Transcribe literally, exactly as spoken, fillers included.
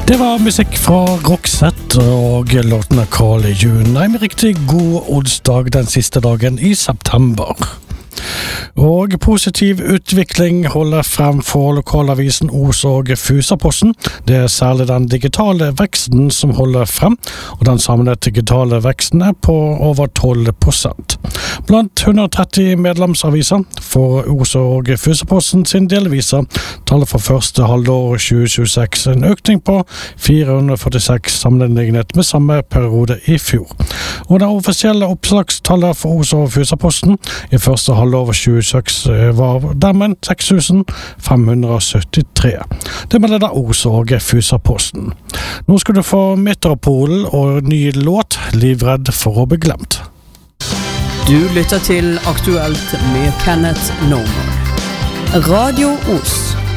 Det var musikk fra Roxette og låten Call You. En riktig god onsdag den siste dagen i september. Og positiv utvikling holder frem for lokalavisen Os og Fusaposten. Det er særlig den digitale veksten som holder frem, og den samlede digitale veksten er på over tolv prosent. Blant hundre og tretti medlemsaviser får Os og Fusaposten sin delviser tallet for første halvår tjue tjueseks en økning på fire hundre og førtiseks sammenlignet med samme periode i fjor. Og det offisielle oppslagstallet for Os og Fusaposten i første halvår tjue tjueseks var dermed seks tusen fem hundre og syttitre. Det med det da Os og Fusaposten. Nå skal du få Metropolen og ny låt Livredd for å bli glemt. Du lytter til Aktuelt med Kenneth Norman. Radio Os.